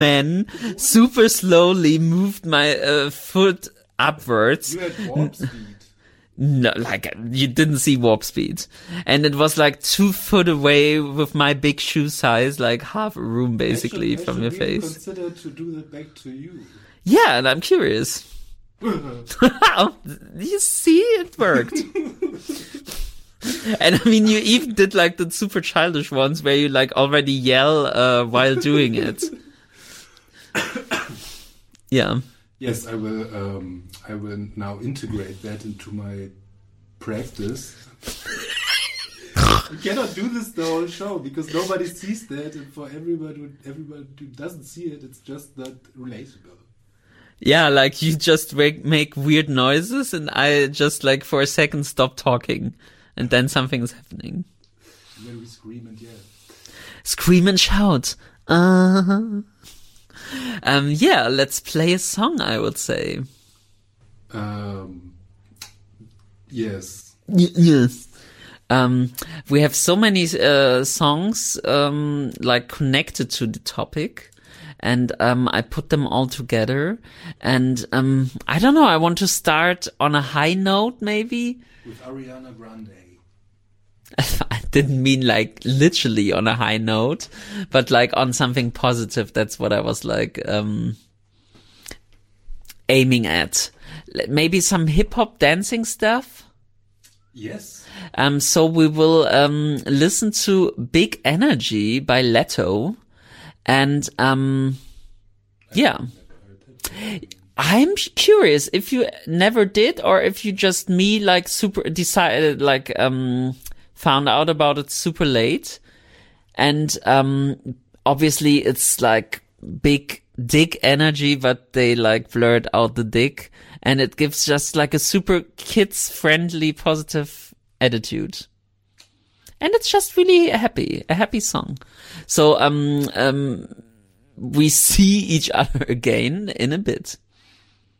man super slowly moved my foot upwards. You had warp speed. No, like, you didn't see warp speed. And it was like 2 foot away with my big shoe size, like half a room basically from your face. Consider to do that back to you. Yeah, and I'm curious. You see, it worked. And I mean, you even did like the super childish ones where you like already yell while doing it. Yeah. Yes, I will. I will now integrate that into my practice. You cannot do this the whole show because nobody sees that, and for everybody who doesn't see it, it's just not relatable. Yeah, like you just make weird noises, and I just like for a second stop talking, and then something's happening. And then we scream and yell. Scream and shout. Yeah, let's play a song, I would say. Yes. Yes. We have so many songs like connected to the topic, and I put them all together. And I don't know. I want to start on a high note, maybe. With Ariana Grande. I didn't mean like literally on a high note, but like on something positive. That's what I was like aiming at. Maybe some hip hop dancing stuff. Yes. So we will listen to Big Energy by Leto, and yeah. I'm curious if you never did, or if you just like super decided like found out about it super late. And obviously it's like big dick energy, but they like blurred out the dick, and it gives just like a super kids friendly positive attitude. And it's just really a happy song. So we see each other again in a bit.